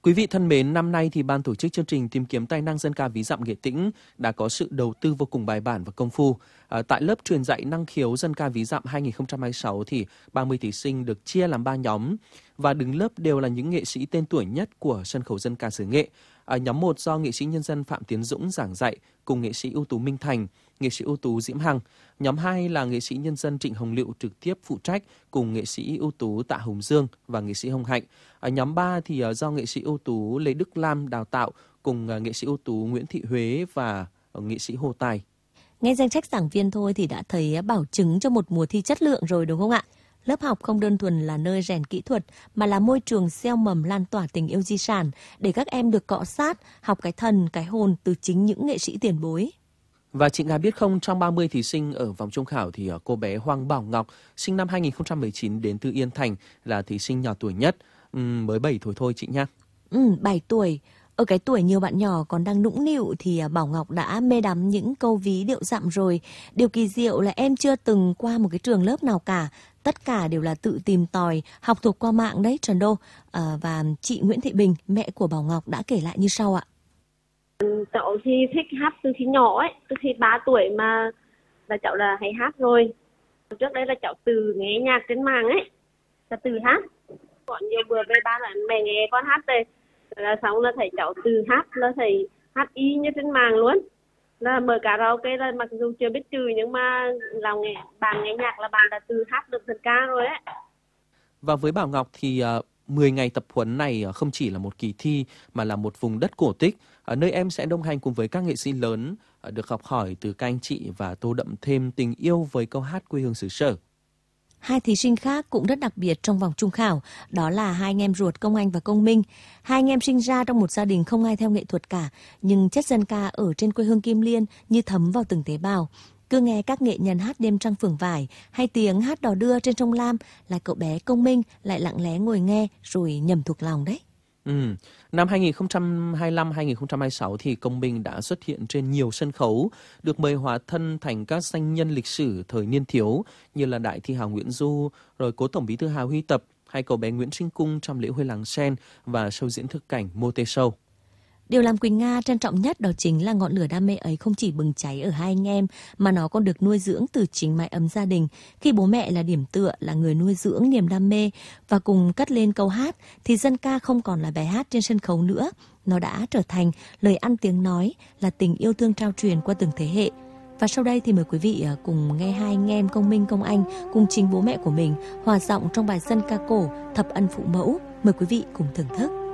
Quý vị thân mến, năm nay thì ban tổ chức chương trình tìm kiếm tài năng dân ca ví dặm Nghệ Tĩnh đã có sự đầu tư vô cùng bài bản và công phu. Tại lớp truyền dạy năng khiếu dân ca ví dặm 2026 thì 30 thí sinh được chia làm 3 nhóm và đứng lớp đều là những nghệ sĩ tên tuổi nhất của sân khấu dân ca xứ Nghệ. Nhóm 1 do nghệ sĩ nhân dân Phạm Tiến Dũng giảng dạy cùng nghệ sĩ ưu tú Minh Thành, nghệ sĩ ưu tú Diễm Hằng. Nhóm 2 là nghệ sĩ nhân dân Trịnh Hồng Lựu trực tiếp phụ trách cùng nghệ sĩ ưu tú Tạ Hồng Dương và nghệ sĩ Hồng Hạnh. Nhóm 3 thì do nghệ sĩ ưu tú Lê Đức Lam đào tạo cùng nghệ sĩ ưu tú Nguyễn Thị Huế và nghệ sĩ Hồ Tài. Nghe danh sách giảng viên thôi thì đã thấy bảo chứng cho một mùa thi chất lượng rồi đúng không ạ? Lớp học không đơn thuần là nơi rèn kỹ thuật mà là môi trường gieo mầm lan tỏa tình yêu di sản để các em được cọ sát, học cái thần, cái hồn từ chính những nghệ sĩ tiền bối. Và chị Nga biết không, trong 30 thí sinh ở vòng chung khảo thì cô bé Hoàng Bảo Ngọc, sinh năm 2019 đến từ Yên Thành là thí sinh nhỏ tuổi nhất, mới 7 tuổi thôi chị nha. 7 tuổi. Ở cái tuổi nhiều bạn nhỏ còn đang nũng nịu thì Bảo Ngọc đã mê đắm những câu ví điệu dặm rồi. Điều kỳ diệu là em chưa từng qua một cái trường lớp nào cả. Tất cả đều là tự tìm tòi, học thuộc qua mạng đấy Trần Đô. Và chị Nguyễn Thị Bình, mẹ của Bảo Ngọc đã kể lại như sau ạ. Cháu thì thích hát từ khi nhỏ ấy, từ khi 3 tuổi mà là cháu là hay hát rồi. Trước đây là cháu từ nghe nhạc trên mạng ấy, là từ hát. Còn nhiều bữa về ba là mẹ nghe con hát đây. Là xong là thầy cháu từ hát, là thầy hát y như trên mạng luôn. Là mở karaoke là mặc dù chưa biết chữ nhưng mà lòng bạn nghe nhạc là bạn đã từ hát được dân ca rồi ấy. Và với Bảo Ngọc thì 10 ngày tập huấn này không chỉ là một kỳ thi mà là một vùng đất cổ tích, nơi em sẽ đồng hành cùng với các nghệ sĩ lớn, được học hỏi từ các anh chị và tô đậm thêm tình yêu với câu hát quê hương xứ sở. 2 thí sinh khác cũng rất đặc biệt trong vòng chung khảo, đó là 2 anh em ruột Công Anh và Công Minh. 2 anh em sinh ra trong một gia đình không ai theo nghệ thuật cả, nhưng chất dân ca ở trên quê hương Kim Liên như thấm vào từng tế bào. Cứ nghe các nghệ nhân hát đêm trăng phường vải hay tiếng hát đò đưa trên sông Lam là cậu bé Công Minh lại lặng lẽ ngồi nghe rồi nhầm thuộc lòng đấy. Năm 2025-2026 thì Công Minh đã xuất hiện trên nhiều sân khấu, được mời hóa thân thành các danh nhân lịch sử thời niên thiếu như là Đại thi hào Nguyễn Du, rồi cố tổng bí thư Hà Huy Tập hay cậu bé Nguyễn Sinh Cung trong lễ hội Làng Sen và show diễn thực cảnh Mô Tê Show. Điều làm Quỳnh Nga trân trọng nhất đó chính là ngọn lửa đam mê ấy không chỉ bừng cháy ở 2 anh em mà nó còn được nuôi dưỡng từ chính mái ấm gia đình. Khi bố mẹ là điểm tựa, là người nuôi dưỡng niềm đam mê và cùng cất lên câu hát thì dân ca không còn là bài hát trên sân khấu nữa. Nó đã trở thành lời ăn tiếng nói, là tình yêu thương trao truyền qua từng thế hệ. Và sau đây thì mời quý vị cùng nghe 2 anh em Công Minh, Công Anh cùng chính bố mẹ của mình hòa giọng trong bài dân ca cổ Thập Ân Phụ Mẫu. Mời quý vị cùng thưởng thức.